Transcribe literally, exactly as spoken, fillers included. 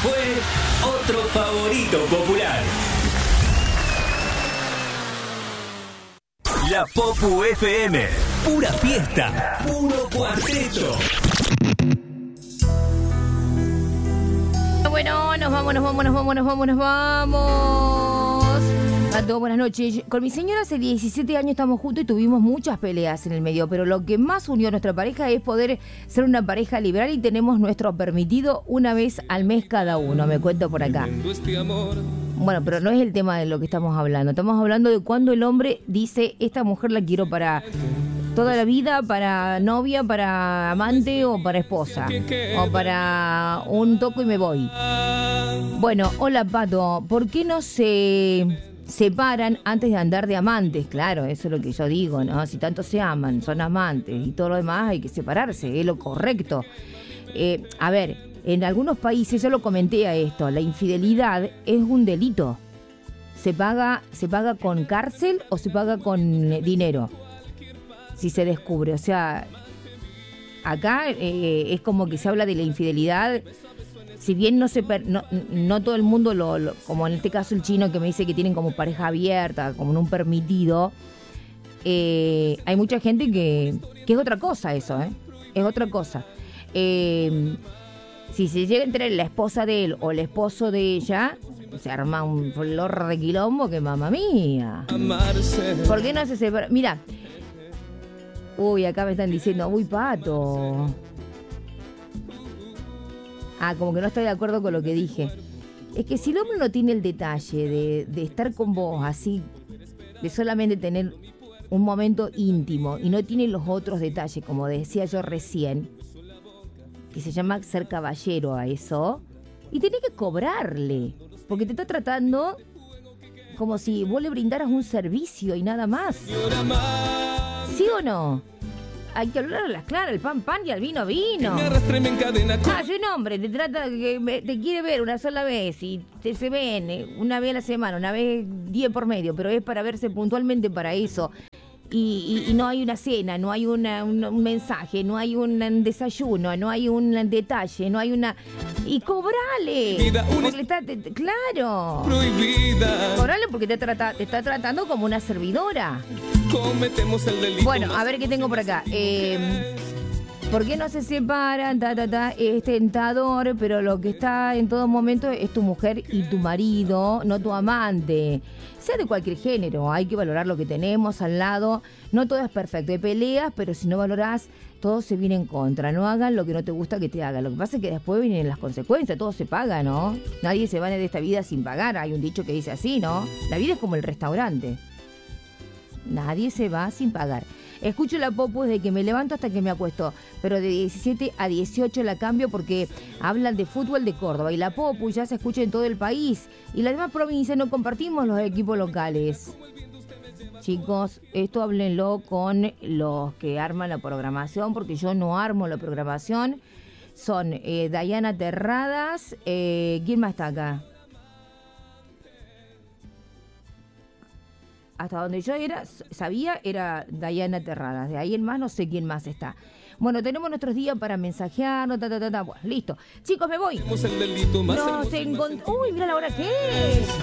fue otro favorito popular. La Popu F M, pura fiesta, puro cuarteto. Bueno, nos vamos, nos vamos, nos vamos, nos vamos, nos vamos. Pato, buenas noches. Con mi señora hace diecisiete años estamos juntos y tuvimos muchas peleas en el medio, pero lo que más unió a nuestra pareja es poder ser una pareja liberal y tenemos nuestro permitido una vez al mes cada uno, me cuento por acá. Bueno, pero no es el tema de lo que estamos hablando. Estamos hablando de cuando el hombre dice, esta mujer la quiero para toda la vida, para novia, para amante o para esposa. O para un toco y me voy. Bueno, hola Pato, ¿por qué no se separan antes de andar de amantes? Claro, eso es lo que yo digo, ¿no? Si tanto se aman, son amantes y todo lo demás hay que separarse, es lo correcto. Eh, a ver... En algunos países, yo lo comenté a esto, la infidelidad es un delito. Se paga, se paga con cárcel o se paga con dinero, si se descubre. O sea, acá eh, es como que se habla de la infidelidad, si bien no se per, no, no todo el mundo, lo, lo, como en este caso el chino que me dice que tienen como pareja abierta, como en un permitido, eh, hay mucha gente que, que es otra cosa eso, ¿eh? Es otra cosa. Eh... Si se llega a enterar la esposa de él o el esposo de ella, se arma un flor de quilombo que mamá mía. ¿Por qué no se separa? Mira, uy, acá me están diciendo, uy, Pato. Ah, como que no estoy de acuerdo con lo que dije. Es que si el hombre no tiene el detalle de, de estar con vos así, de solamente tener un momento íntimo y no tiene los otros detalles, como decía yo recién, que se llama ser caballero a eso, y tenés que cobrarle, porque te está tratando como si vos le brindaras un servicio y nada más. ¿Sí o no? Hay que hablar a las claras, el pan pan y al vino vino. Ah, si un hombre te trata, que te quiere ver una sola vez y te se ven una vez a la semana, una vez diez por medio, pero es para verse puntualmente para eso. Y, y, y no hay una cena, no hay una, un, un mensaje, no hay un desayuno, no hay un detalle, no hay una... Y cobrale, porque está, te, te, claro, prohibida. Cobrale porque te, trata, te está tratando como una servidora. Cometemos el delito. Bueno, a ver qué tengo por acá. Eh, ¿Por qué no se separan? Ta, ta, ta, es tentador, pero lo que está en todo momento es tu mujer y tu marido, no tu amante. Sea de cualquier género, hay que valorar lo que tenemos al lado. No todo es perfecto, hay peleas, pero si no valorás, todo se viene en contra. No hagan lo que no te gusta que te hagan. Lo que pasa es que después vienen las consecuencias, todo se paga, ¿no? Nadie se va de esta vida sin pagar, hay un dicho que dice así, ¿no? La vida es como el restaurante. Nadie se va sin pagar. Escucho la Popu desde que me levanto hasta que me acuesto, pero de diecisiete a dieciocho la cambio porque hablan de fútbol de Córdoba y la Popu ya se escucha en todo el país y las demás provincias no compartimos los equipos locales. Chicos, esto háblenlo con los que arman la programación porque yo no armo la programación. Son eh, Dayana Terradas, eh, ¿quién más está acá? Hasta donde yo era sabía era Dayana Terradas. De ahí en más no sé quién más está. Bueno, tenemos nuestros días para mensajearnos. Ta, ta, ta, ta. Bueno, listo. Chicos, me voy. Nos encont- Uy, mira la hora que es.